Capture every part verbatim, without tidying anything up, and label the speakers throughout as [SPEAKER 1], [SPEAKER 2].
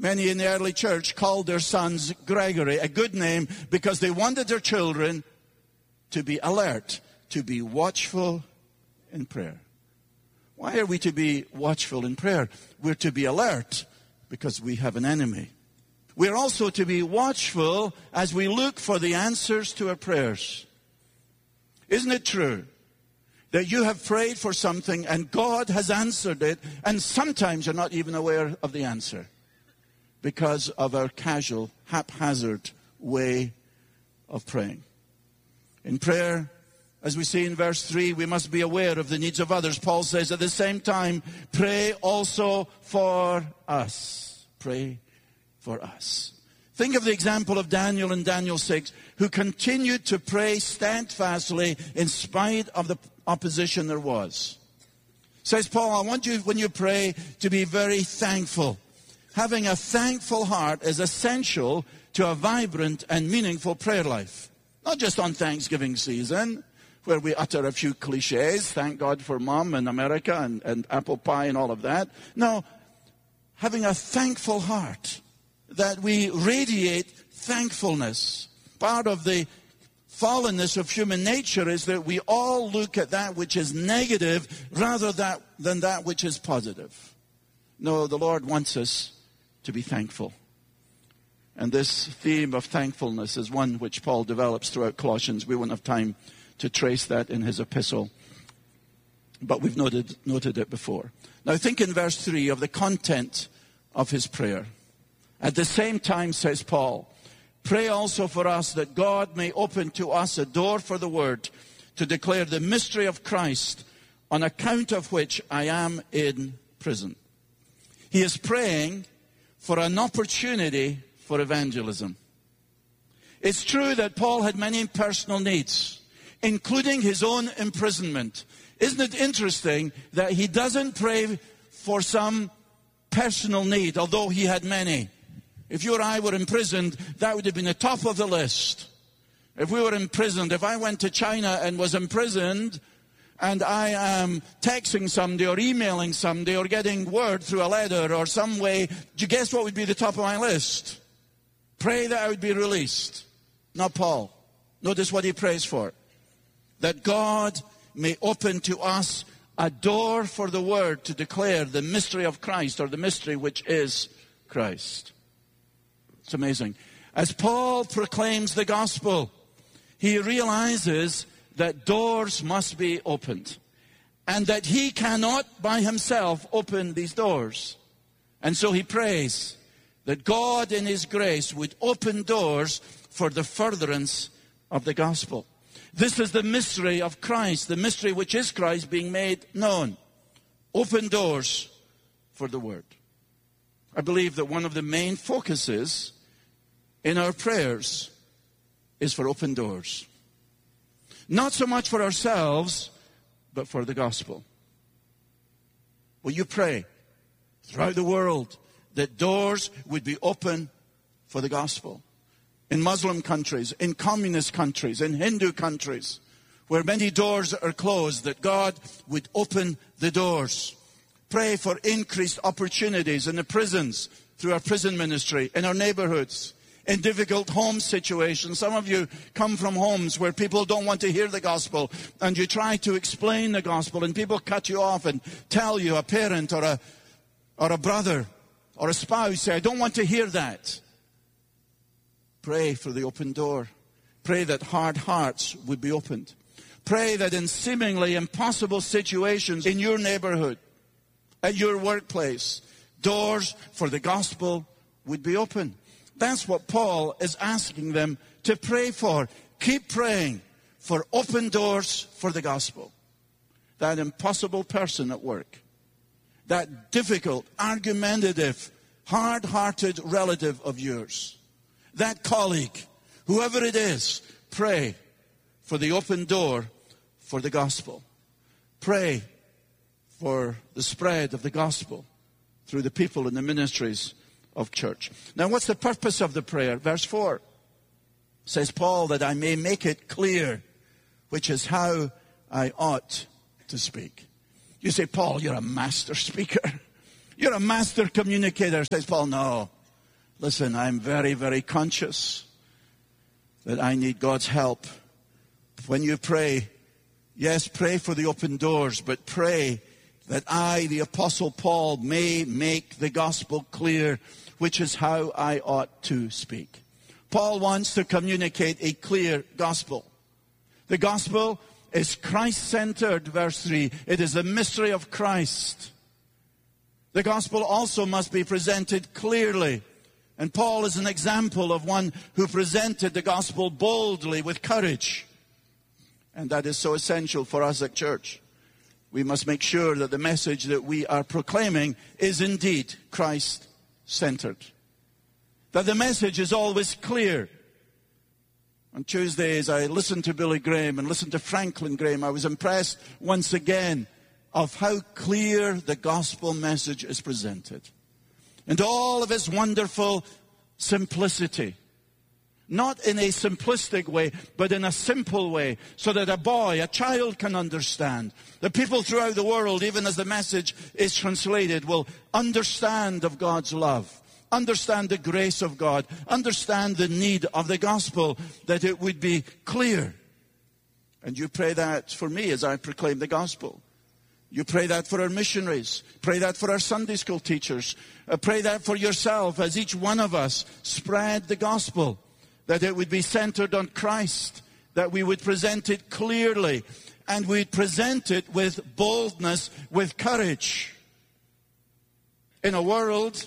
[SPEAKER 1] Many in the early church called their sons Gregory, a good name, because they wanted their children to be alert, to be watchful in prayer. Why are we to be watchful in prayer? We're to be alert because we have an enemy. We're also to be watchful as we look for the answers to our prayers. Isn't it true that you have prayed for something and God has answered it, and sometimes you're not even aware of the answer because of our casual, haphazard way of praying? In prayer, as we see in verse three, we must be aware of the needs of others. Paul says, at the same time, pray also for us. Pray for us. Think of the example of Daniel in Daniel six, who continued to pray steadfastly in spite of the opposition there was. Says Paul, I want you, when you pray, to be very thankful. Having a thankful heart is essential to a vibrant and meaningful prayer life. Not just on Thanksgiving season, where we utter a few cliches, thank God for Mom in America and, and apple pie and all of that. No, having a thankful heart, that we radiate thankfulness. Part of the fallenness of human nature is that we all look at that which is negative rather that, than that which is positive. No, the Lord wants us to be thankful. And this theme of thankfulness is one which Paul develops throughout Colossians. We won't have time to trace that in his epistle, but we've noted, noted it before. Now think in verse three of the content of his prayer. At the same time, says Paul, pray also for us that God may open to us a door for the word to declare the mystery of Christ, on account of which I am in prison. He is praying for an opportunity for evangelism. It's true that Paul had many personal needs, including his own imprisonment. Isn't it interesting that he doesn't pray for some personal need, although he had many? If you or I were imprisoned, that would have been the top of the list. If we were imprisoned, if I went to China and was imprisoned, and I am texting somebody or emailing somebody or getting word through a letter or some way, do you guess what would be the top of my list? Pray that I would be released. Not Paul. Notice what he prays for. That God may open to us a door for the word to declare the mystery of Christ, or the mystery which is Christ. It's amazing. As Paul proclaims the gospel, he realizes that doors must be opened, and that he cannot by himself open these doors. And so he prays that God in his grace would open doors for the furtherance of the gospel. This is the mystery of Christ, the mystery which is Christ being made known. Open doors for the word. I believe that one of the main focuses in our prayers is for open doors. Not so much for ourselves, but for the gospel. Will you pray throughout the world that doors would be open for the gospel? In Muslim countries, in communist countries, in Hindu countries, where many doors are closed, that God would open the doors. Pray for increased opportunities in the prisons, through our prison ministry, in our neighborhoods, in difficult home situations. Some of you come from homes where people don't want to hear the gospel, and you try to explain the gospel, and people cut you off and tell you, a parent or a, or a brother or a spouse, say, I don't want to hear that. Pray for the open door. Pray that hard hearts would be opened. Pray that in seemingly impossible situations in your neighborhood, at your workplace, doors for the gospel would be open. That's what Paul is asking them to pray for. Keep praying for open doors for the gospel. That impossible person at work, that difficult, argumentative, hard-hearted relative of yours, that colleague, whoever it is, pray for the open door for the gospel. Pray for the spread of the gospel through the people in the ministries of church. Now, what's the purpose of the prayer? Verse four says, Paul, that I may make it clear, which is how I ought to speak. You say, Paul, you're a master speaker. You're a master communicator. Says Paul, no, Listen, I'm very, very conscious that I need God's help. When you pray, yes, pray for the open doors, but pray that I, the Apostle Paul, may make the gospel clear, which is how I ought to speak. Paul wants to communicate a clear gospel. The gospel is Christ-centered, verse three. It is the mystery of Christ. The gospel also must be presented clearly. And Paul is an example of one who presented the gospel boldly with courage. And that is so essential for us at church. We must make sure that the message that we are proclaiming is indeed Christ-centered. That the message is always clear. On Tuesdays, I listened to Billy Graham and listened to Franklin Graham. I was impressed once again of how clear the gospel message is presented. And all of its wonderful simplicity. Not in a simplistic way, but in a simple way, so that a boy, a child can understand. The people throughout the world, even as the message is translated, will understand of God's love. Understand the grace of God. Understand the need of the gospel, that it would be clear. And you pray that for me as I proclaim the gospel. You pray that for our missionaries. Pray that for our Sunday school teachers. Uh, pray that for yourself as each one of us spread the gospel. That it would be centered on Christ. That we would present it clearly. And we'd present it with boldness, with courage. In a world,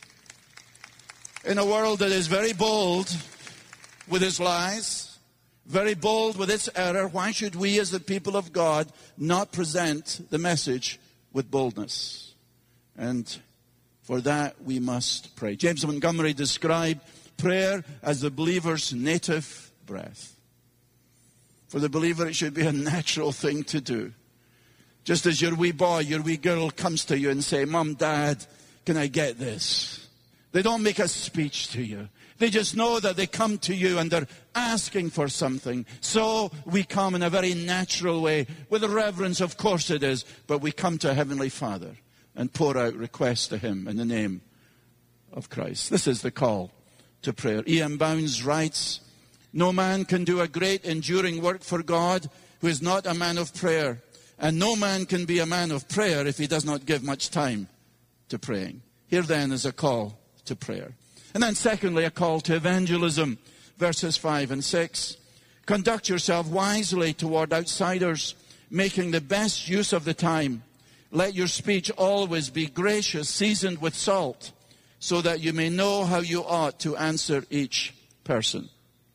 [SPEAKER 1] in a world that is very bold with its lies, very bold with its error, why should we as the people of God not present the message with boldness? And for that we must pray. James Montgomery described prayer as the believer's native breath. For the believer, it should be a natural thing to do. Just as your wee boy, your wee girl comes to you and say, Mom, Dad, can I get this? They don't make a speech to you. They just know that they come to you and they're asking for something. So we come in a very natural way, with reverence, of course it is, but we come to Heavenly Father and pour out requests to Him in the name of Christ. This is the call to prayer. E M Bounds writes, no man can do a great enduring work for God who is not a man of prayer. And no man can be a man of prayer if he does not give much time to praying. Here then is a call to prayer. And then secondly, a call to evangelism. Verses five and six. Conduct yourself wisely toward outsiders, making the best use of the time. Let your speech always be gracious, seasoned with salt, so that you may know how you ought to answer each person.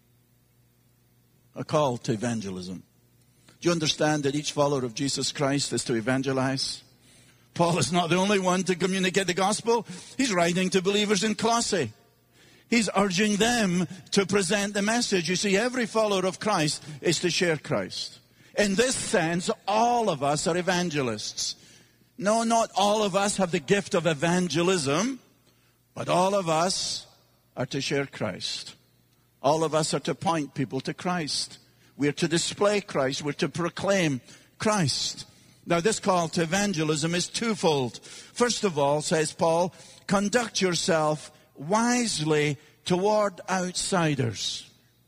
[SPEAKER 1] A call to evangelism. Do you understand that each follower of Jesus Christ is to evangelize? Paul is not the only one to communicate the gospel. He's writing to believers in Colossae. He's urging them to present the message. You see, every follower of Christ is to share Christ. In this sense, all of us are evangelists. No, not all of us have the gift of evangelism, but all of us are to share Christ. All of us are to point people to Christ. We're to display Christ. We're to proclaim Christ. Now, this call to evangelism is twofold. First of all, says Paul, conduct yourself wisely toward outsiders.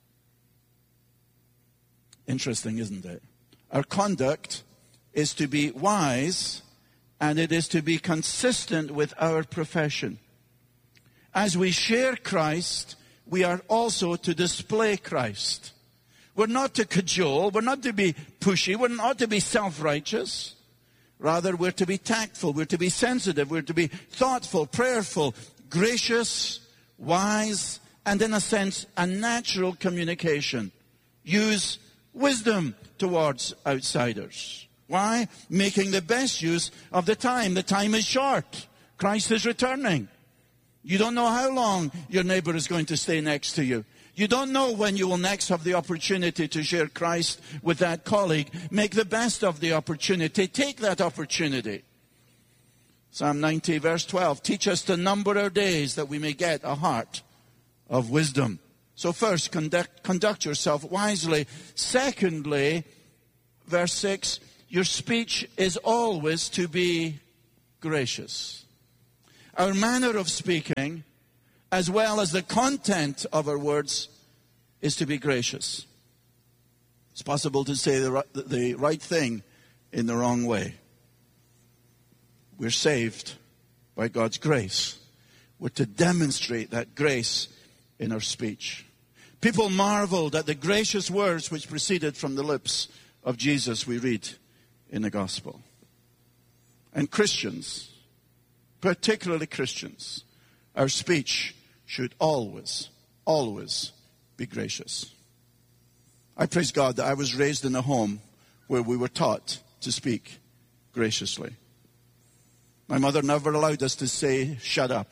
[SPEAKER 1] Interesting, isn't it? Our conduct is to be wise, and it is to be consistent with our profession. As we share Christ, we are also to display Christ. We're not to cajole. We're not to be pushy. We're not to be self-righteous. Rather, we're to be tactful. We're to be sensitive. We're to be thoughtful, prayerful, gracious, wise, and in a sense, a natural communication. Use wisdom towards outsiders. Why? Making the best use of the time. The time is short. Christ is returning. You don't know how long your neighbor is going to stay next to you. You don't know when you will next have the opportunity to share Christ with that colleague. Make the best of the opportunity. Take that opportunity. Psalm ninety, verse twelve. Teach us to number our days that we may get a heart of wisdom. So first, conduct, conduct yourself wisely. Secondly, verse six, your speech is always to be gracious. Our manner of speaking as well as the content of our words, is to be gracious. It's possible to say the right, the right thing in the wrong way. We're saved by God's grace. We're to demonstrate that grace in our speech. People marveled at the gracious words which proceeded from the lips of Jesus, we read in the gospel. And Christians, particularly Christians, our speech should always, always be gracious. I praise God that I was raised in a home where we were taught to speak graciously. My mother never allowed us to say, shut up.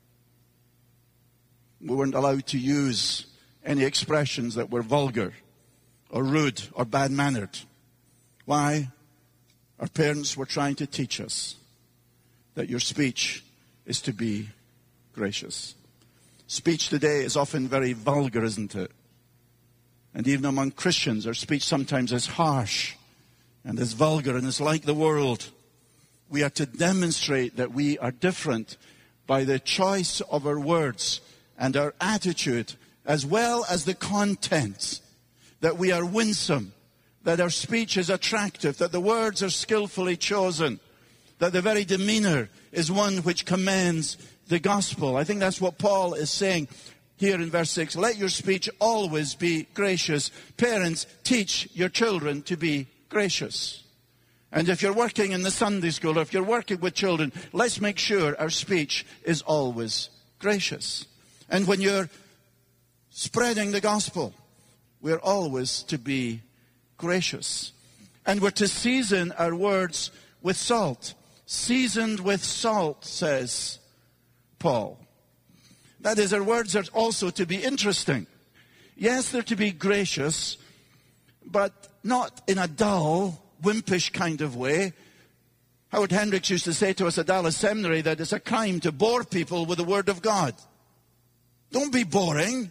[SPEAKER 1] We weren't allowed to use any expressions that were vulgar or rude or bad-mannered. Why? Our parents were trying to teach us that your speech is to be gracious. Speech today is often very vulgar, isn't it? And even among Christians, our speech sometimes is harsh and is vulgar and is like the world. We are to demonstrate that we are different by the choice of our words and our attitude, as well as the content, that we are winsome, that our speech is attractive, that the words are skillfully chosen, that the very demeanor is one which commends the gospel. I think that's what Paul is saying here in verse six. Let your speech always be gracious. Parents, teach your children to be gracious. And if you're working in the Sunday school, or if you're working with children, let's make sure our speech is always gracious. And when you're spreading the gospel, we're always to be gracious. And we're to season our words with salt. Seasoned with salt, says Paul. That is, our words are also to be interesting. Yes, they're to be gracious, but not in a dull, wimpish kind of way. Howard Hendricks used to say to us at Dallas Seminary that it's a crime to bore people with the Word of God. Don't be boring.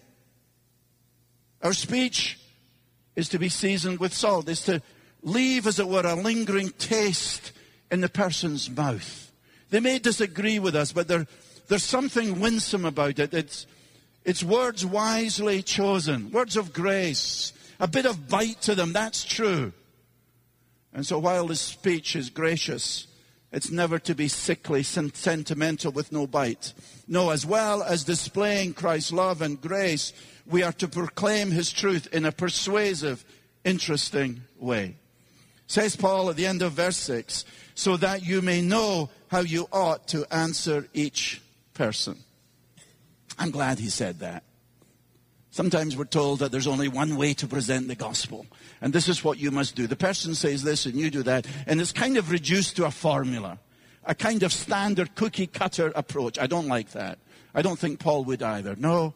[SPEAKER 1] Our speech is to be seasoned with salt. It's to leave, as it were, a lingering taste in the person's mouth. They may disagree with us, but there, there's something winsome about it. It's, it's words wisely chosen, words of grace, a bit of bite to them, that's true. And so while the speech is gracious, it's never to be sickly, sentimental with no bite. No, as well as displaying Christ's love and grace, we are to proclaim his truth in a persuasive, interesting way. Says Paul at the end of verse six, so that you may know how you ought to answer each person. I'm glad he said that. Sometimes we're told that there's only one way to present the gospel, and this is what you must do. The person says this and you do that, and it's kind of reduced to a formula, a kind of standard cookie-cutter approach. I don't like that. I don't think Paul would either. No,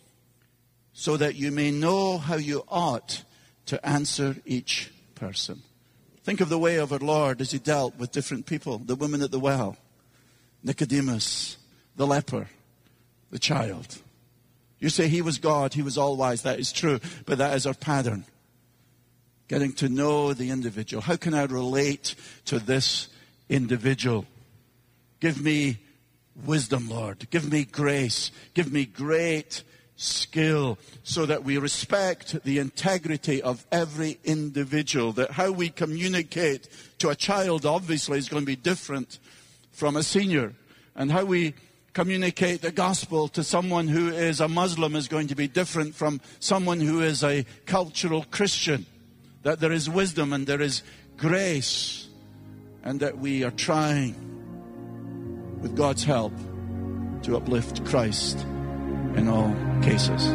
[SPEAKER 1] so that you may know how you ought to answer each person. Think of the way of our Lord as he dealt with different people, the woman at the well, Nicodemus, the leper, the child. You say he was God, he was all-wise. That is true, but that is our pattern. Getting to know the individual. How can I relate to this individual? Give me wisdom, Lord. Give me grace. Give me great skill so that we respect the integrity of every individual. That how we communicate to a child, obviously, is going to be different from a senior. And how we communicate the gospel to someone who is a Muslim is going to be different from someone who is a cultural Christian. That there is wisdom and there is grace, and that we are trying, with God's help, to uplift Christ in all cases.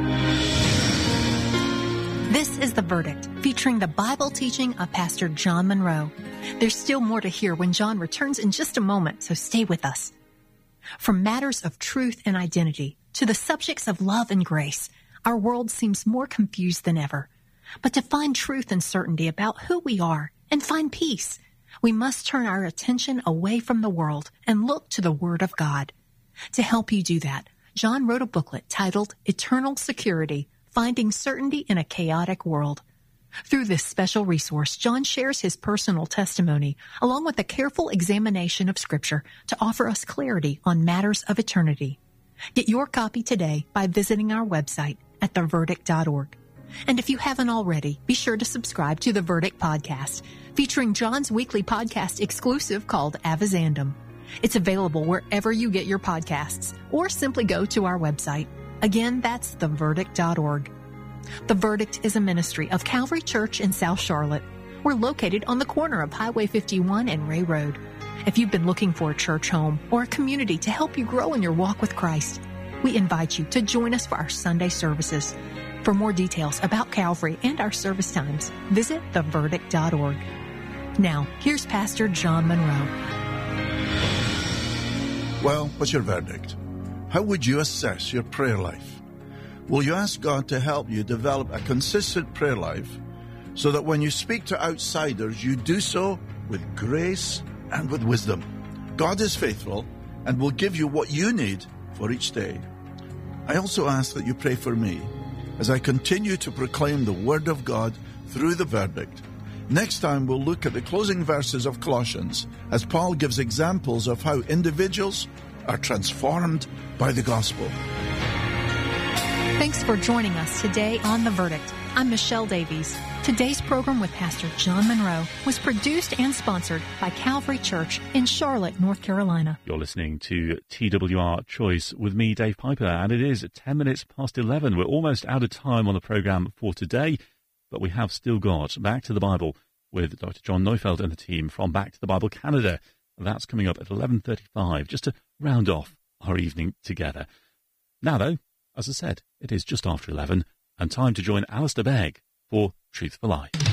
[SPEAKER 2] This is The Verdict, featuring the Bible teaching of Pastor John Monroe. There's still more to hear when John returns in just a moment, so stay with us. From matters of truth and identity to the subjects of love and grace, our world seems more confused than ever. But to find truth and certainty about who we are and find peace, we must turn our attention away from the world and look to the Word of God. To help you do that, John wrote a booklet titled Eternal Security, Finding Certainty in a Chaotic World. Through this special resource, John shares his personal testimony along with a careful examination of Scripture to offer us clarity on matters of eternity. Get your copy today by visiting our website at the verdict dot org. And if you haven't already, be sure to subscribe to The Verdict Podcast, featuring John's weekly podcast exclusive called Avizandum. It's available wherever you get your podcasts, or simply go to our website. Again, that's the verdict dot org. The Verdict is a ministry of Calvary Church in South Charlotte. We're located on the corner of Highway fifty-one and Ray Road. If you've been looking for a church home or a community to help you grow in your walk with Christ, we invite you to join us for our Sunday services. For more details about Calvary and our service times, visit the verdict dot org. Now, here's Pastor John Monroe.
[SPEAKER 1] Well, what's your verdict? How would you assess your prayer life? Will you ask God to help you develop a consistent prayer life so that when you speak to outsiders, you do so with grace and with wisdom? God is faithful and will give you what you need for each day. I also ask that you pray for me as I continue to proclaim the Word of God through the Verdict. Next time, we'll look at the closing verses of Colossians as Paul gives examples of how individuals are transformed by the gospel.
[SPEAKER 2] Thanks for joining us today on The Verdict. I'm Michelle Davies. Today's program with Pastor John Monroe was produced and sponsored by Calvary Church in Charlotte, North Carolina.
[SPEAKER 3] You're listening to T W R Choice with me, Dave Piper, and it is ten minutes past eleven. We're almost out of time on the program for today, but we have still got Back to the Bible with Doctor John Neufeld and the team from Back to the Bible Canada. That's coming up at eleven thirty-five, just to round off our evening together. Now, though, as I said, it is just after eleven, and time to join Alistair Begg for Truth for Life.